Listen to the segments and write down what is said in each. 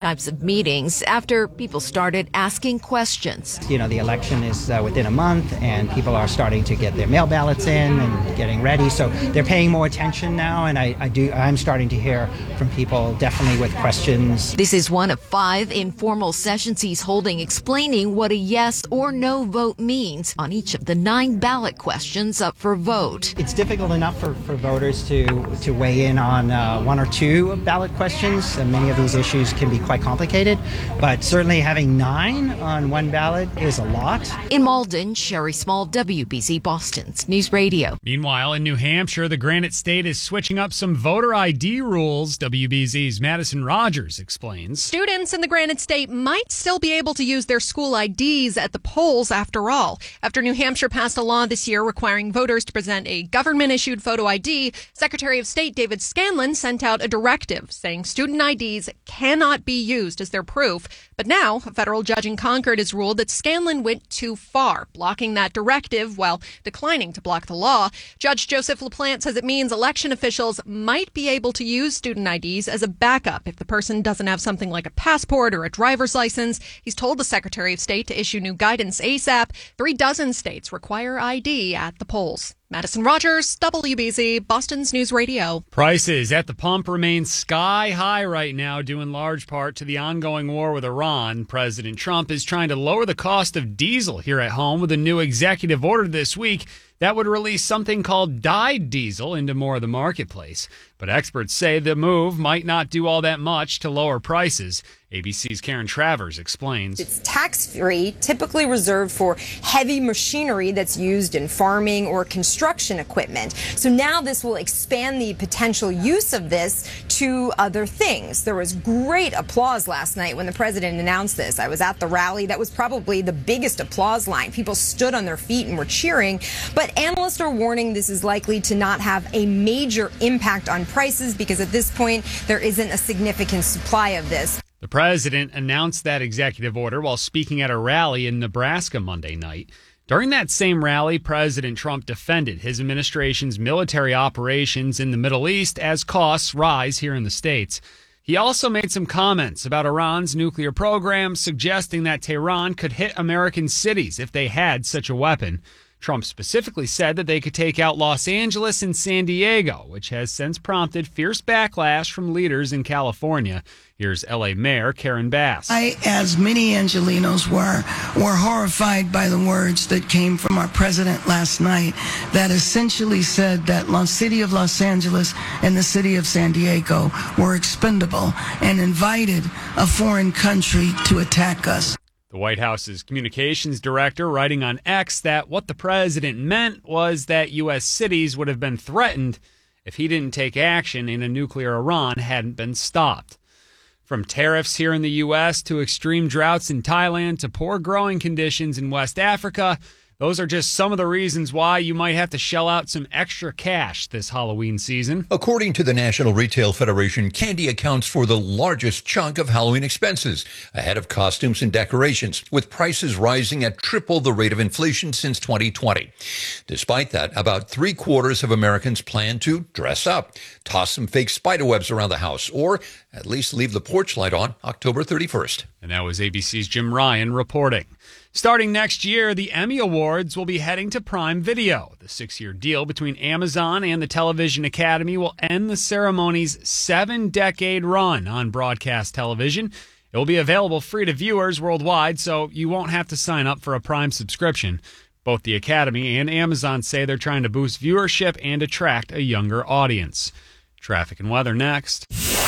types of meetings after people started asking questions. The election is within a month, and people are starting to get their mail ballots in and getting ready. So they're paying more attention now, and I'm starting to hear from people definitely with questions. This is one of 5 informal sessions he's holding explaining what a yes or no vote means on each of the 9 ballot questions up for vote. It's difficult enough for voters to weigh in on 1 or 2 ballot questions. And many of these issues can be quite complicated, but certainly having 9 on one ballot is a lot. In Malden, Sherry Small, WBZ Boston's News Radio. Meanwhile, in New Hampshire, the Granite State is switching up some voter ID rules. WBZ's Madison Rogers explains. Students in the Granite State might still be able to use their school IDs at the polls after all. After New Hampshire passed a law this year requiring voters to present a government-issued photo ID, Secretary of State David Scanlon sent out a directive saying student IDs cannot be used as their proof. But now, a federal judge in Concord has ruled that Scanlon went too far, blocking that directive while declining to block the law. Judge Joseph LaPlante says it means election officials might be able to use student IDs as a backup if the person doesn't have something like a passport or a driver's license. He's told the Secretary of State to issue new guidance ASAP. 36 states require ID at the polls. Madison Rogers, WBZ, Boston's News Radio. Prices at the pump remain sky high right now, due in large part to the ongoing war with Iran. President Trump is trying to lower the cost of diesel here at home with a new executive order this week that would release something called dyed diesel into more of the marketplace. But experts say the move might not do all that much to lower prices. ABC's Karen Travers explains. It's tax-free, typically reserved for heavy machinery that's used in farming or construction equipment. So now this will expand the potential use of this to other things. There was great applause last night when the president announced this. I was at the rally. That was probably the biggest applause line. People stood on their feet and were cheering. But analysts are warning this is likely to not have a major impact on prices because at this point there isn't a significant supply of this. The president announced that executive order while speaking at a rally in Nebraska Monday night. During that same rally, President Trump defended his administration's military operations in the Middle East as costs rise here in the States. He also made some comments about Iran's nuclear program, suggesting that Tehran could hit American cities if they had such a weapon. Trump specifically said that they could take out Los Angeles and San Diego, which has since prompted fierce backlash from leaders in California. Here's L.A. Mayor Karen Bass. I, as many Angelenos were horrified by the words that came from our president last night that essentially said that the city of Los Angeles and the city of San Diego were expendable and invited a foreign country to attack us. The White House's communications director writing on X that what the president meant was that U.S. cities would have been threatened if he didn't take action and a nuclear Iran hadn't been stopped. From tariffs here in the U.S. to extreme droughts in Thailand to poor growing conditions in West Africa, those are just some of the reasons why you might have to shell out some extra cash this Halloween season. According to the National Retail Federation, candy accounts for the largest chunk of Halloween expenses, ahead of costumes and decorations, with prices rising at triple the rate of inflation since 2020. Despite that, about 3/4 of Americans plan to dress up, toss some fake spiderwebs around the house, or at least leave the porch light on October 31st. And that was ABC's Jim Ryan reporting. Starting next year, the Emmy Awards will be heading to Prime Video. The 6-year deal between Amazon and the Television Academy will end the ceremony's 7-decade run on broadcast television. It will be available free to viewers worldwide, so you won't have to sign up for a Prime subscription. Both the Academy and Amazon say they're trying to boost viewership and attract a younger audience. Traffic and weather next.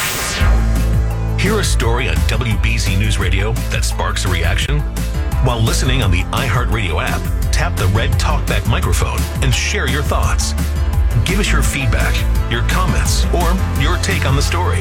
Hear a story on WBZ News Radio that sparks a reaction? While listening on the iHeartRadio app, tap the red TalkBack microphone and share your thoughts. Give us your feedback, your comments, or your take on the story.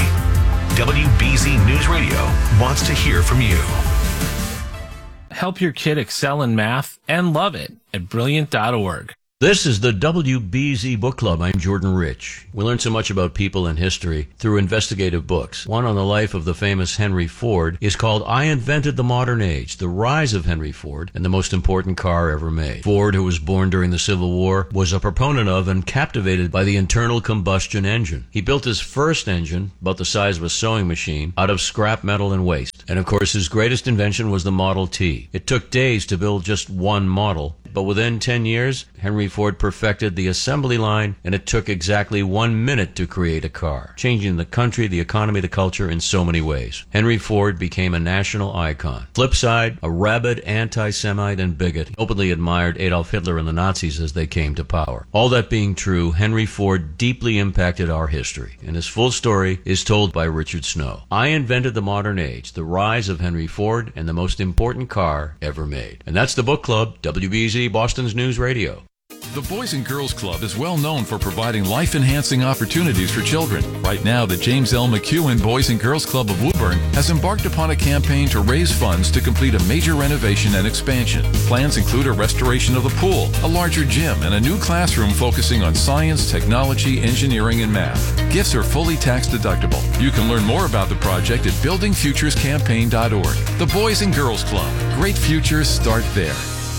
WBZ News Radio wants to hear from you. Help your kid excel in math and love it at Brilliant.org. This is the WBZ Book Club. I'm Jordan Rich. We learn so much about people and history through investigative books. One on the life of the famous Henry Ford is called I Invented the Modern Age, The Rise of Henry Ford and the Most Important Car Ever Made. Ford, who was born during the Civil War, was a proponent of and captivated by the internal combustion engine. He built his first engine, about the size of a sewing machine, out of scrap metal and waste. And of course, his greatest invention was the Model T. It took days to build just one model, but within 10 years, Henry Ford perfected the assembly line, and it took exactly 1 minute to create a car, changing the country, the economy, the culture in so many ways. Henry Ford became a national icon. Flip side, a rabid anti-Semite and bigot, openly admired Adolf Hitler and the Nazis as they came to power. All that being true, Henry Ford deeply impacted our history, and his full story is told by Richard Snow. I Invented the Modern Age, The Rise of Henry Ford and the Most Important Car Ever Made. And that's the book club, WBZ, Boston's News Radio. The Boys and Girls Club is well known for providing life-enhancing opportunities for children. Right now, the James L. McEwen Boys and Girls Club of Woburn has embarked upon a campaign to raise funds to complete a major renovation and expansion. Plans include a restoration of the pool, a larger gym, and a new classroom focusing on science, technology, engineering, and math. Gifts are fully tax-deductible. You can learn more about the project at buildingfuturescampaign.org. The Boys and Girls Club. Great futures start there.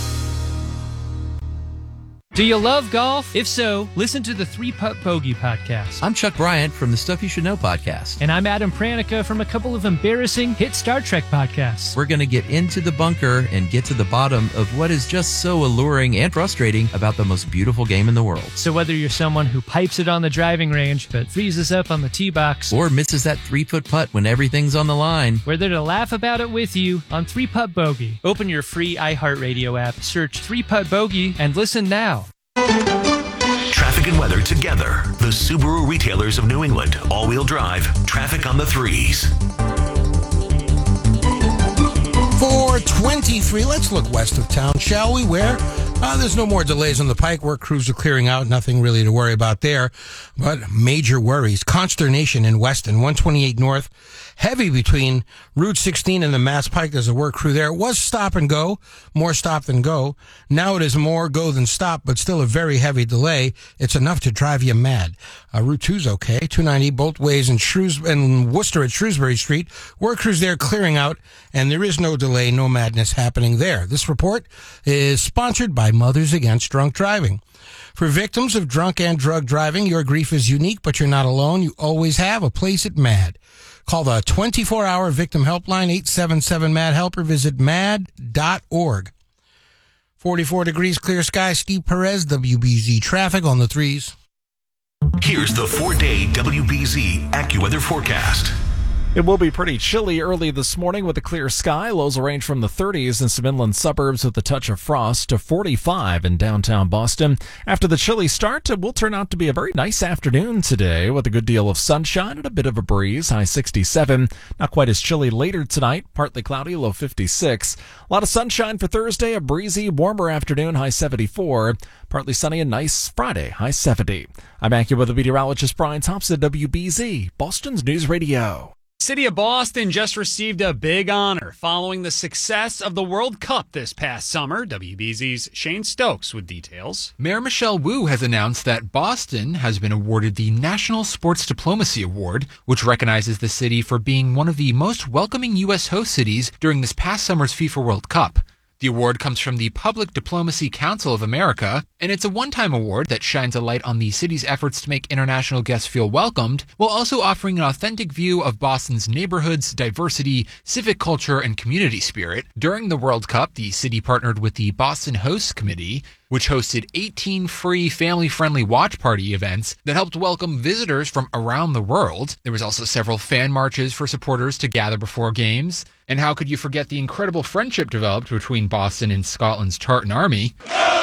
Do you love golf? If so, listen to the 3-Putt Bogey podcast. I'm Chuck Bryant from the Stuff You Should Know podcast. And I'm Adam Pranica from a couple of embarrassing hit Star Trek podcasts. We're going to get into the bunker and get to the bottom of what is just so alluring and frustrating about the most beautiful game in the world. So whether you're someone who pipes it on the driving range but freezes up on the tee box, or misses that 3-foot putt when everything's on the line, we're there to laugh about it with you on 3-Putt Bogey. Open your free iHeartRadio app, search 3-Putt Bogey, and listen now. Traffic and weather together. The Subaru retailers of New England. All-wheel drive. Traffic on the 3s. 423. Let's look west of town, shall we? Where there's no more delays on the Pike. Work crews are clearing out. Nothing really to worry about there. But major worries. Consternation in Weston. 128 North. Heavy between Route 16 and the Mass Pike. There's a work crew there. It was stop and go. More stop than go. Now it is more go than stop, but still a very heavy delay. It's enough to drive you mad. Route 2's okay. 290 both ways in Worcester at Shrewsbury Street. Work crews there clearing out, and there is no delay, no madness happening there. This report is sponsored by Mothers Against Drunk Driving. For victims of drunk and drug driving, your grief is unique, but you're not alone. You always have a place at MAD. Call the 24-hour victim helpline, 877-MAD-HELP, or visit mad.org. 44 degrees, clear sky. Steve Perez, WBZ traffic on the 3s. Here's the 4-day WBZ AccuWeather forecast. It will be pretty chilly early this morning with a clear sky. Lows will range from the 30s in some inland suburbs with a touch of frost to 45 in downtown Boston. After the chilly start, it will turn out to be a very nice afternoon today with a good deal of sunshine and a bit of a breeze, high 67. Not quite as chilly later tonight, partly cloudy, low 56. A lot of sunshine for Thursday, a breezy, warmer afternoon, high 74. Partly sunny and nice Friday, high 70. I'm AccuWeather meteorologist Brian Thompson, WBZ, Boston's News Radio. City of Boston just received a big honor following the success of the World Cup this past summer. WBZ's Shane Stokes with details. Mayor Michelle Wu has announced that Boston has been awarded the National Sports Diplomacy Award, which recognizes the city for being one of the most welcoming U.S. host cities during this past summer's FIFA World Cup. The award comes from the Public Diplomacy Council of America, and it's a one-time award that shines a light on the city's efforts to make international guests feel welcomed, while also offering an authentic view of Boston's neighborhoods, diversity, civic culture, and community spirit. During the World Cup, the city partnered with the Boston Hosts Committee, which hosted 18 free family-friendly watch party events that helped welcome visitors from around the world. There was also several fan marches for supporters to gather before games. And how could you forget the incredible friendship developed between Boston and Scotland's Tartan Army?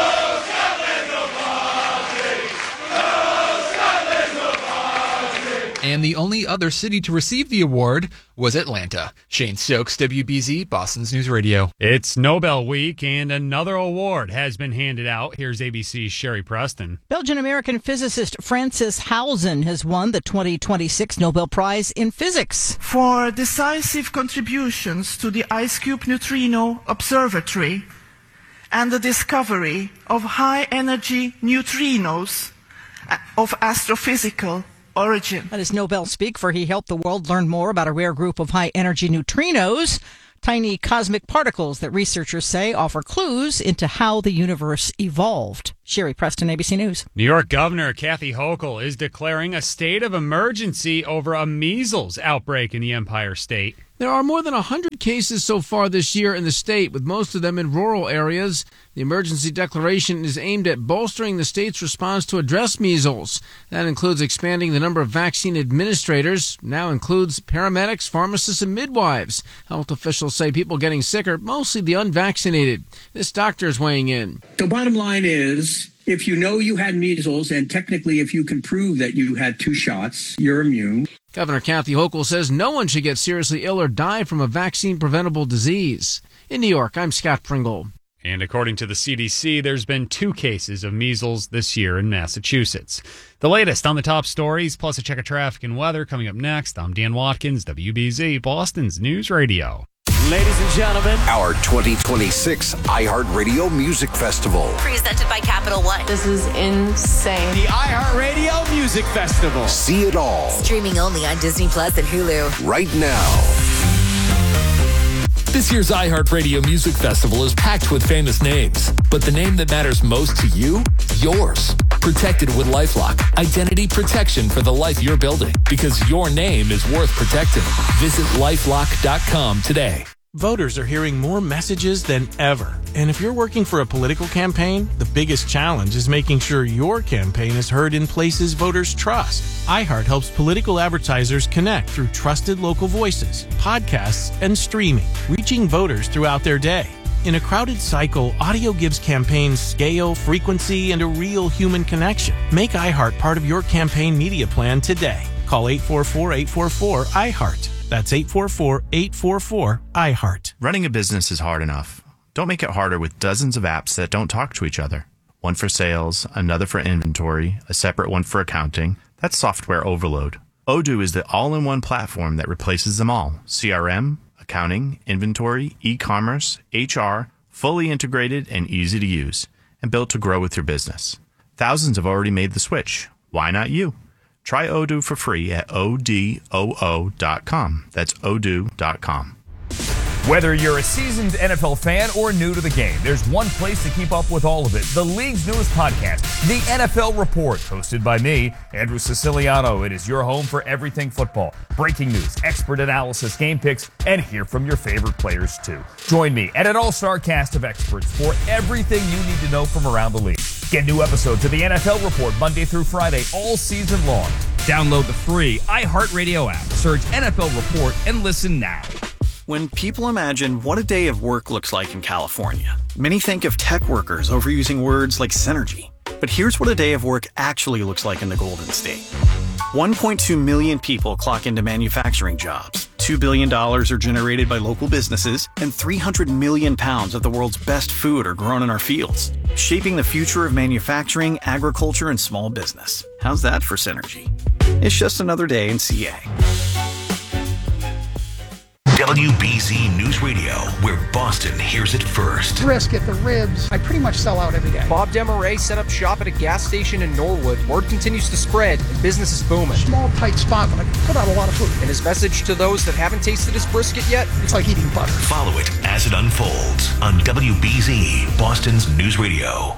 And the only other city to receive the award was Atlanta. Shane Stokes, WBZ, Boston's News Radio. It's Nobel Week, and another award has been handed out. Here's ABC's Sherry Preston. Belgian-American physicist Francis Hausen has won the 2026 Nobel Prize in Physics for decisive contributions to the IceCube Neutrino Observatory and the discovery of high-energy neutrinos of astrophysical origin. That is Nobel speak, for he helped the world learn more about a rare group of high-energy neutrinos, tiny cosmic particles that researchers say offer clues into how the universe evolved. Sherry Preston, ABC News. New York Governor Kathy Hochul is declaring a state of emergency over a measles outbreak in the Empire State. There are more than 100 cases so far this year in the state, with most of them in rural areas. The emergency declaration is aimed at bolstering the state's response to address measles. That includes expanding the number of vaccine administrators, now includes paramedics, pharmacists, and midwives. Health officials say people getting sick are mostly the unvaccinated. This doctor is weighing in. The bottom line is, if you know you had measles, and technically if you can prove that you had 2 shots, you're immune. Governor Kathy Hochul says no one should get seriously ill or die from a vaccine-preventable disease. In New York, I'm Scott Pringle. And according to the CDC, there's been 2 cases of measles this year in Massachusetts. The latest on the top stories, plus a check of traffic and weather coming up next. I'm Dan Watkins, WBZ, Boston's News Radio. Ladies and gentlemen, our 2026 iHeartRadio Music Festival. Presented by Capital One. This is insane. The iHeartRadio Music Festival. See it all. Streaming only on Disney Plus and Hulu. Right now. This year's iHeartRadio Music Festival is packed with famous names, but the name that matters most to you? Yours. Protected with LifeLock. Identity protection for the life you're building, because your name is worth protecting. Visit LifeLock.com today. Voters are hearing more messages than ever. And if you're working for a political campaign, the biggest challenge is making sure your campaign is heard in places voters trust. iHeart helps political advertisers connect through trusted local voices, podcasts, and streaming, reaching voters throughout their day. In a crowded cycle, audio gives campaigns scale, frequency, and a real human connection. Make iHeart part of your campaign media plan today. Call 844-844-iHeart. That's 844-844-iHeart. Running a business is hard enough. Don't make it harder with dozens of apps that don't talk to each other. One for sales, another for inventory, a separate one for accounting. That's software overload. Odoo is the all-in-one platform that replaces them all. CRM, accounting, inventory, e-commerce, HR, fully integrated and easy to use, and built to grow with your business. Thousands have already made the switch. Why not you? Try Odoo for free at odoo.com. That's odoo.com. Whether you're a seasoned NFL fan or new to the game, there's one place to keep up with all of it. The league's newest podcast, The NFL Report, hosted by me, Andrew Siciliano. It is your home for everything football. Breaking news, expert analysis, game picks, and hear from your favorite players, too. Join me and an all-star cast of experts for everything you need to know from around the league. Get new episodes of The NFL Report Monday through Friday all season long. Download the free iHeartRadio app. Search NFL Report and listen now. When people imagine what a day of work looks like in California, many think of tech workers overusing words like synergy. But here's what a day of work actually looks like in the Golden State. 1.2 million people clock into manufacturing jobs. $2 billion are generated by local businesses, and 300 million pounds of the world's best food are grown in our fields, shaping the future of manufacturing, agriculture, and small business. How's that for synergy? It's just another day in CA. WBZ News Radio, where Boston hears it first. Brisket, the ribs, I pretty much sell out every day. Bob Desmarais set up shop at a gas station in Norwood. Word continues to spread, and business is booming. Small, tight spot, but I put out a lot of food. And his message to those that haven't tasted his brisket yet? It's like eating butter. Follow it as it unfolds on WBZ, Boston's News Radio.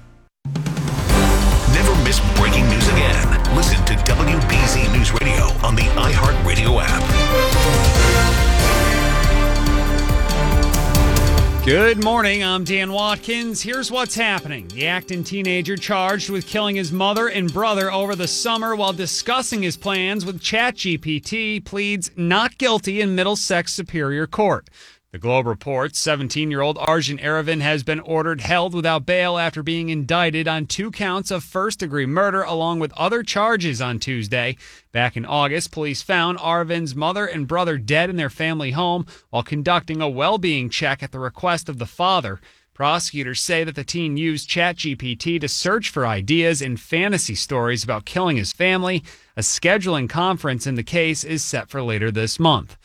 Never miss breaking news again. Listen to WBZ News Radio on the iHeartRadio app. Good morning, I'm Dan Watkins. Here's what's happening. The Acton teenager charged with killing his mother and brother over the summer while discussing his plans with ChatGPT pleads not guilty in Middlesex Superior Court. The Globe reports 17-year-old Arjun Aravind has been ordered held without bail after being indicted on 2 counts of first-degree murder along with other charges on Tuesday. Back in August, police found Arvind's mother and brother dead in their family home while conducting a well-being check at the request of the father. Prosecutors say that the teen used ChatGPT to search for ideas and fantasy stories about killing his family. A scheduling conference in the case is set for later this month.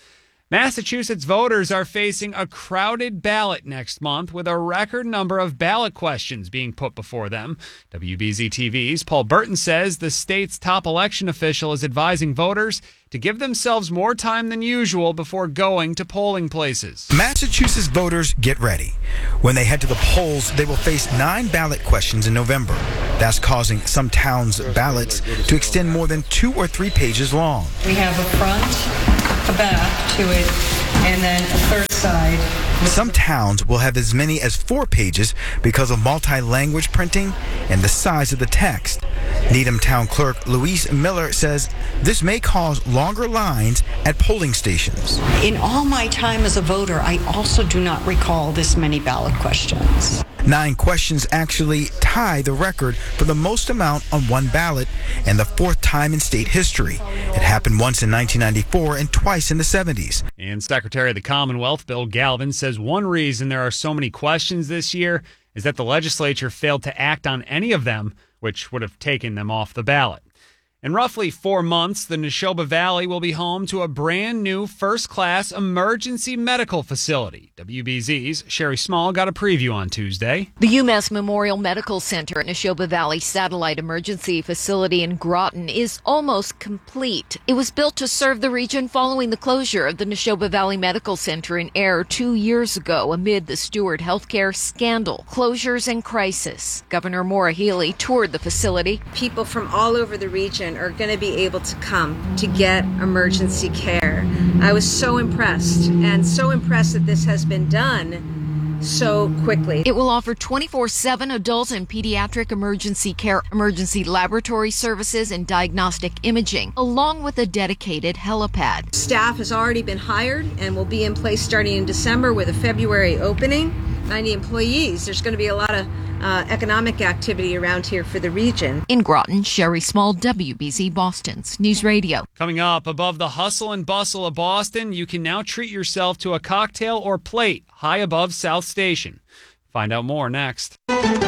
Massachusetts voters are facing a crowded ballot next month with a record number of ballot questions being put before them. WBZ TV's Paul Burton says the state's top election official is advising voters to give themselves more time than usual before going to polling places. Massachusetts voters, get ready. When they head to the polls, they will face 9 ballot questions in November. That's causing some towns' ballots to extend more than 2 or 3 pages long. We have a front, a back to it, and then a third side. Some towns will have as many as 4 pages because of multi-language printing and the size of the text. Needham Town Clerk Louise Miller says this may cause longer lines at polling stations. In all my time as a voter, I also do not recall this many ballot questions. 9 questions actually tie the record for the most amount on one ballot and the 4th time in state history. It happened once in 1994 and twice in the 70s. And Secretary of the Commonwealth, Bill Galvin, says one reason there are so many questions this year is that the legislature failed to act on any of them, which would have taken them off the ballot. In roughly 4 months, the Neshoba Valley will be home to a brand new first-class emergency medical facility. WBZ's Sherry Small got a preview on Tuesday. The UMass Memorial Medical Center at Neshoba Valley Satellite Emergency Facility in Groton is almost complete. It was built to serve the region following the closure of the Neshoba Valley Medical Center in Ayer 2 years ago amid the Steward Healthcare scandal, closures, and crisis. Governor Maura Healey toured the facility. People from all over the region are going to be able to come to get emergency care. I was so impressed, and so impressed that this has been done so quickly. It will offer 24/7 adult and pediatric emergency care, emergency laboratory services, and diagnostic imaging, along with a dedicated helipad. Staff has already been hired and will be in place starting in December with a February opening. 90 employees. There's going to be a lot of economic activity around here for the region. In Groton, Sherry Small, WBZ Boston's News Radio. Coming up, above the hustle and bustle of Boston, you can now treat yourself to a cocktail or plate high above South Station. Find out more next.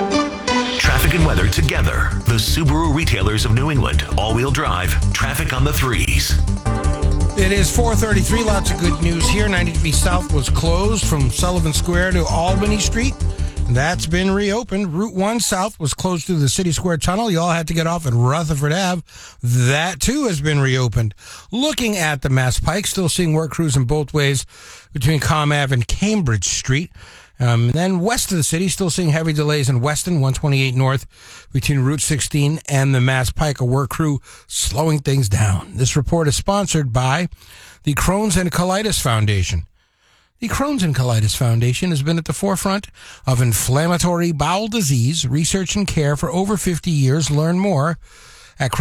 Traffic and weather together. The Subaru retailers of New England. All-wheel drive. Traffic on the 3s. It is 4:33. Lots of good news here. 90 South was closed from Sullivan Square to Albany Street. That's been reopened. Route 1 South was closed through the City Square Tunnel. You all had to get off at Rutherford Ave. That, too, has been reopened. Looking at the Mass Pike, still seeing work crews in both ways between Com Ave and Cambridge Street. Then west of the city, still seeing heavy delays in Weston, 128 North, between Route 16 and the Mass Pike. A work crew slowing things down. This report is sponsored by the Crohn's and Colitis Foundation. The Crohn's and Colitis Foundation has been at the forefront of inflammatory bowel disease research and care for over 50 years. Learn more at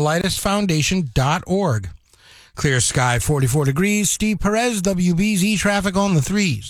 Crohn'sColitisFoundation.org. Clear sky, 44 degrees. Steve Perez, WBZ traffic on the 3s.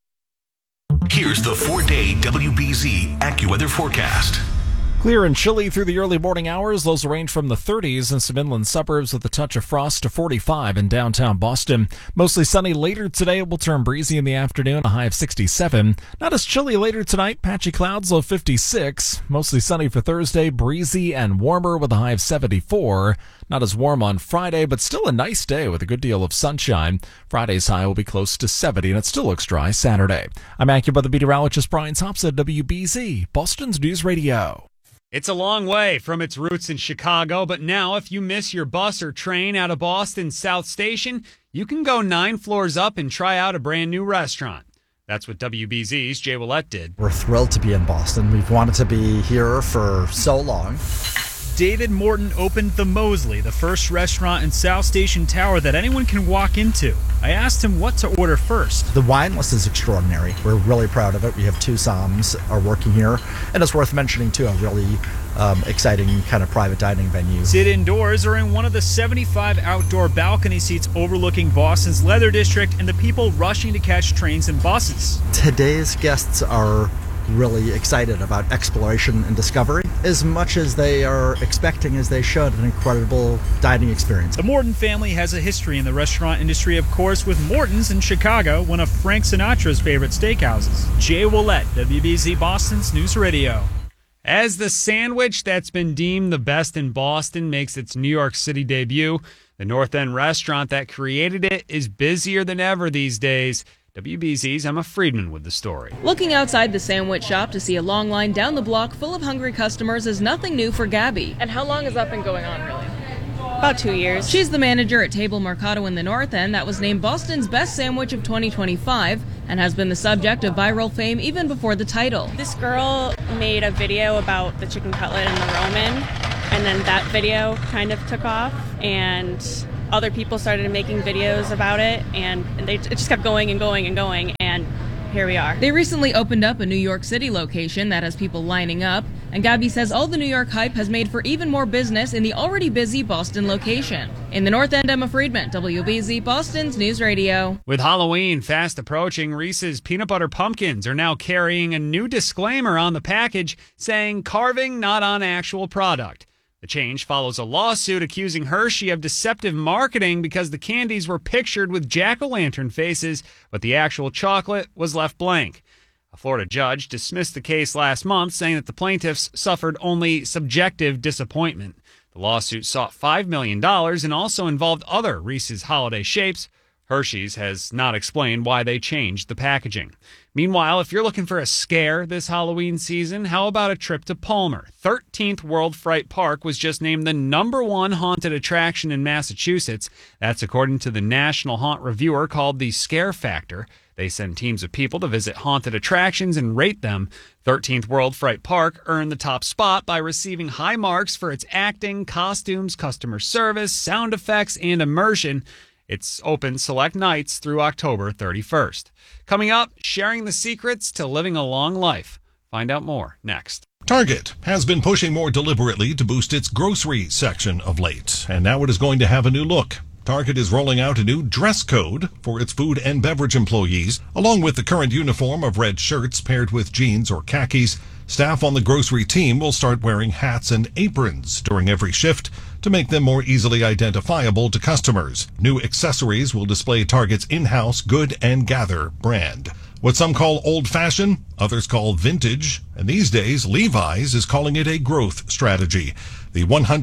Here's the 4-day WBZ AccuWeather forecast. Clear and chilly through the early morning hours. Lows will range from the 30s in some inland suburbs with a touch of frost to 45 in downtown Boston. Mostly sunny later today. It will turn breezy in the afternoon, a high of 67. Not as chilly later tonight. Patchy clouds, low 56. Mostly sunny for Thursday, breezy and warmer with a high of 74. Not as warm on Friday, but still a nice day with a good deal of sunshine. Friday's high will be close to 70, and it still looks dry Saturday. I'm AccuWeather meteorologist Brian Hopsa, WBZ, Boston's News Radio. It's a long way from its roots in Chicago, but now if you miss your bus or train out of Boston's South Station, you can go 9 floors up and try out a brand new restaurant. That's what WBZ's Jay Willett did. We're thrilled to be in Boston. We've wanted to be here for so long. David Morton opened The Mosley, the first restaurant in South Station Tower that anyone can walk into. I asked him what to order first. The wine list is extraordinary. We're really proud of it. We have 2 somms are working here, and it's worth mentioning too, a really exciting kind of private dining venue. Sit indoors or in one of the 75 outdoor balcony seats overlooking Boston's Leather District and the people rushing to catch trains and buses. Today's guests are really excited about exploration and discovery as much as they are expecting, as they should, an incredible dining experience. The Morton family has a history in the restaurant industry, of course, with Morton's in Chicago, one of Frank Sinatra's favorite steakhouses. Jay Willett, WBZ Boston's News Radio. As the sandwich that's been deemed the best in Boston makes its New York City debut, The North End restaurant that created it is busier than ever these days. WBZ's Emma Friedman with the story. Looking outside the sandwich shop to see a long line down the block full of hungry customers is nothing new for Gabby. And how long has that been going on, really? About 2 years. She's the manager at Table Mercado in the North End that was named Boston's Best Sandwich of 2025 and has been the subject of viral fame even before the title. This girl made a video about the chicken cutlet and the Roman, and then that video kind of took off, and other people started making videos about it, and it just kept going and going and going, and here we are. They recently opened up a New York City location that has people lining up, and Gabby says all the New York hype has made for even more business in the already busy Boston location. In the North End, Emma Friedman, WBZ Boston's News Radio. With Halloween fast approaching, Reese's Peanut Butter Pumpkins are now carrying a new disclaimer on the package saying carving not on actual product. The change follows a lawsuit accusing Hershey of deceptive marketing because the candies were pictured with jack-o'-lantern faces, but the actual chocolate was left blank. A Florida judge dismissed the case last month, saying that the plaintiffs suffered only subjective disappointment. The lawsuit sought $5 million and also involved other Reese's holiday shapes. Hershey's has not explained why they changed the packaging. Meanwhile, if you're looking for a scare this Halloween season, how about a trip to Palmer? 13th World Fright Park was just named the #1 haunted attraction in Massachusetts. That's according to the National Haunt Reviewer called the Scare Factor. They send teams of people to visit haunted attractions and rate them. 13th World Fright Park earned the top spot by receiving high marks for its acting, costumes, customer service, sound effects, and immersion. It's open select nights through October 31st. Coming up, sharing the secrets to living a long life. Find out more next. Target has been pushing more deliberately to boost its grocery section of late, and now it is going to have a new look. Target is rolling out a new dress code for its food and beverage employees. Along with the current uniform of red shirts paired with jeans or khakis, staff on the grocery team will start wearing hats and aprons during every shift to make them more easily identifiable to customers. New accessories will display Target's in-house Good and Gather brand. What some call old-fashioned, others call vintage, and these days Levi's is calling it a growth strategy. The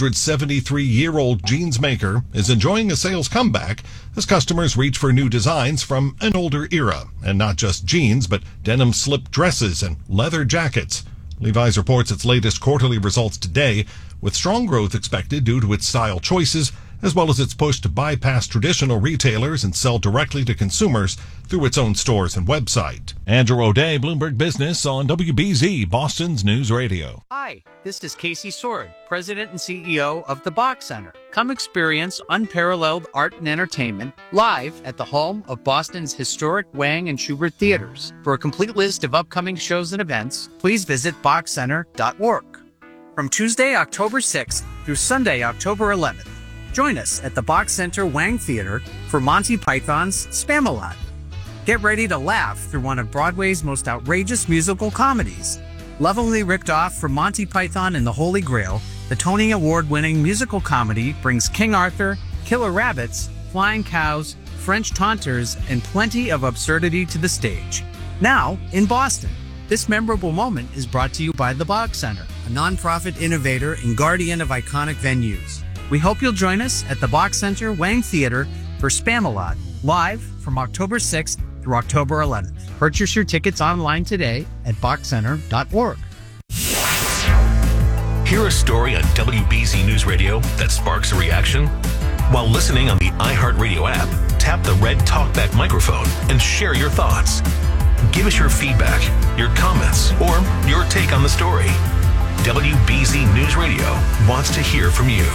173-year-old jeans maker is enjoying a sales comeback as customers reach for new designs from an older era, and not just jeans, but denim slip dresses and leather jackets. Levi's reports its latest quarterly results today, with strong growth expected due to its style choices, as well as its push to bypass traditional retailers and sell directly to consumers through its own stores and website. Andrew O'Day, Bloomberg Business on WBZ, Boston's News Radio. Hi, this is Casey Sword, President and CEO of the Box Center. Come experience unparalleled art and entertainment live at the home of Boston's historic Wang and Schubert theaters. For a complete list of upcoming shows and events, please visit boxcenter.org. From Tuesday, October 6th through Sunday, October 11th, join us at the Box Center Wang Theater for Monty Python's Spamalot. Get ready to laugh through one of Broadway's most outrageous musical comedies. Lovingly ripped off from Monty Python and the Holy Grail, the Tony Award-winning musical comedy brings King Arthur, killer rabbits, flying cows, French taunters, and plenty of absurdity to the stage. Now, in Boston, this memorable moment is brought to you by the Box Center, a nonprofit innovator and guardian of iconic venues. We hope you'll join us at the Box Center Wang Theater for Spamalot, live from October 6th through October 11th. Purchase your tickets online today at boxcenter.org. Hear a story on WBZ News Radio that sparks a reaction? While listening on the iHeartRadio app, tap the red TalkBack microphone and share your thoughts. Give us your feedback, your comments, or your take on the story. WBZ News Radio wants to hear from you.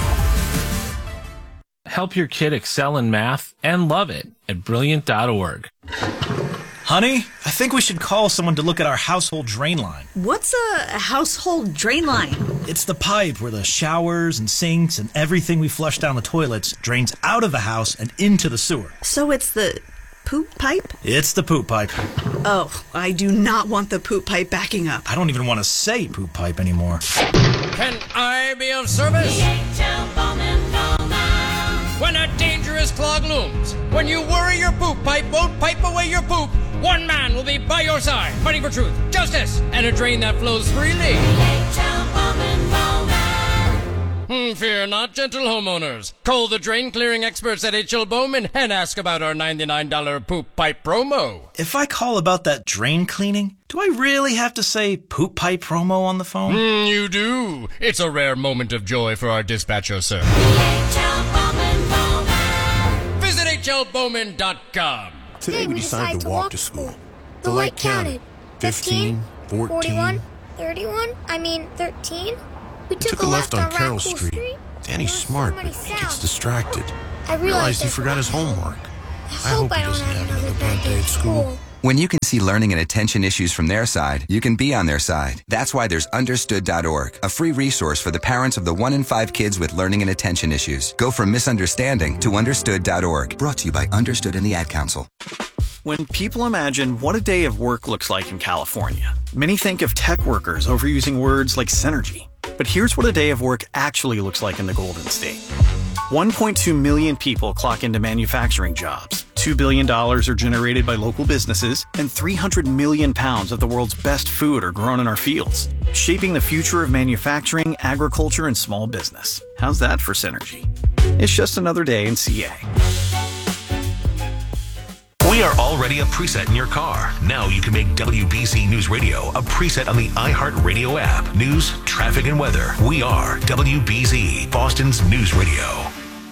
Help your kid excel in math and love it at Brilliant.org. Honey, I think we should call someone to look at our household drain line. What's a household drain line? It's the pipe where the showers and sinks and everything we flush down the toilets drains out of the house and into the sewer. So it's the poop pipe? It's the poop pipe. Oh, I do not want the poop pipe backing up. I don't even want to say poop pipe anymore. Can I be of service? When a dangerous clog looms, when you worry your poop pipe won't pipe away your poop, one man will be by your side, fighting for truth, justice, and a drain that flows freely. Fear not, gentle homeowners. Call the drain clearing experts at H.L. Bowman and ask about our $99 poop pipe promo. If I call about that drain cleaning, do I really have to say poop pipe promo on the phone? You do. It's a rare moment of joy for our dispatcher, sir. Visit hlbowman.com. Today we decided to walk to school. The light counted. 15, 14, 41, 31, 13. We took a left on Carroll Street. Danny's smart, but he gets distracted. I realized he forgot his homework. I hope he doesn't have another bad day at school. When you can see learning and attention issues from their side, you can be on their side. That's why there's Understood.org, a free resource for the parents of the 1 in 5 kids with learning and attention issues. Go from misunderstanding to Understood.org. Brought to you by Understood and the Ad Council. When people imagine what a day of work looks like in California, many think of tech workers overusing words like synergy. But here's what a day of work actually looks like in the Golden State. 1.2 million people clock into manufacturing jobs. $2 billion are generated by local businesses, and 300 million pounds of the world's best food are grown in our fields, shaping the future of manufacturing, agriculture, and small business. How's that for synergy? It's just another day in CA. We are already a preset in your car. Now you can make WBZ News Radio a preset on the iHeartRadio app. News, traffic, and weather. We are WBZ, Boston's News Radio.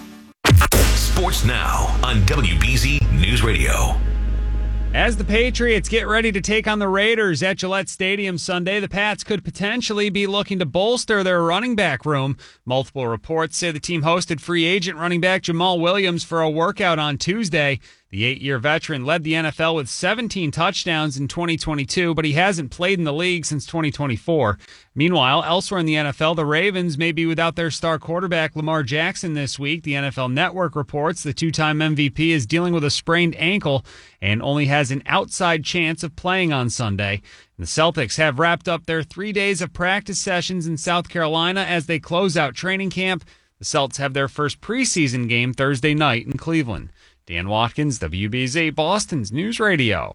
Sports now on WBZ News Radio. As the Patriots get ready to take on the Raiders at Gillette Stadium Sunday, the Pats could potentially be looking to bolster their running back room. Multiple reports say the team hosted free agent running back Jamal Williams for a workout on Tuesday. The 8-year veteran led the NFL with 17 touchdowns in 2022, but he hasn't played in the league since 2024. Meanwhile, elsewhere in the NFL, the Ravens may be without their star quarterback Lamar Jackson this week. The NFL Network reports the two-time MVP is dealing with a sprained ankle and only has an outside chance of playing on Sunday. The Celtics have wrapped up their 3 days of practice sessions in South Carolina as they close out training camp. The Celtics have their first preseason game Thursday night in Cleveland. Dan Watkins, WBZ, Boston's News Radio.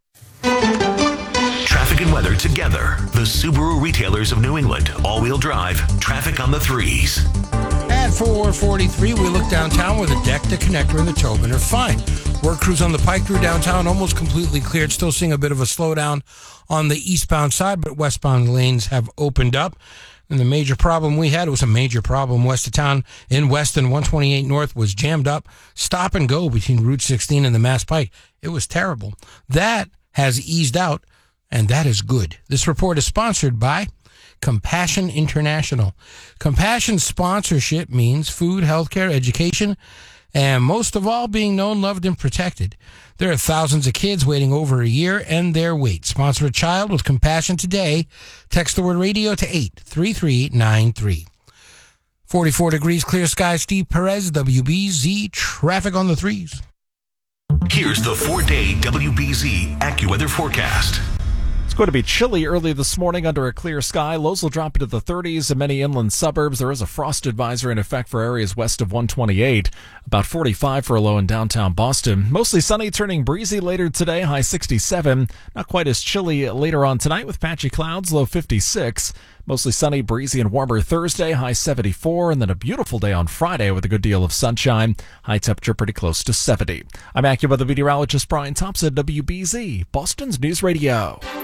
Traffic and weather together. The Subaru retailers of New England. All-wheel drive. Traffic on the 3s. At 443, we look downtown where the deck, the connector, and the Tobin are fine. Work crews on the Pike through downtown almost completely cleared. Still seeing a bit of a slowdown on the eastbound side, but westbound lanes have opened up. And the major problem we had, it was a major problem west of town in Weston. 128 North was jammed up. Stop and go between Route 16 and the Mass Pike. It was terrible. That has eased out, and that is good. This report is sponsored by Compassion International. Compassion sponsorship means food, healthcare, education, and most of all, being known, loved, and protected. There are thousands of kids waiting over a year and their wait. Sponsor a child with compassion today. Text the word radio to 83393. 44 degrees, clear skies. Steve Perez, WBZ, traffic on the 3s. Here's the 4-day WBZ AccuWeather forecast. It's going to be chilly early this morning under a clear sky. Lows will drop into the 30s in many inland suburbs. There is a frost advisory in effect for areas west of 128. About 45 for a low in downtown Boston. Mostly sunny, turning breezy later today, high 67. Not quite as chilly later on tonight with patchy clouds, low 56. Mostly sunny, breezy, and warmer Thursday, high 74. And then a beautiful day on Friday with a good deal of sunshine. High temperature pretty close to 70. I'm AccuWeather meteorologist Brian Thompson, WBZ, Boston's News Radio.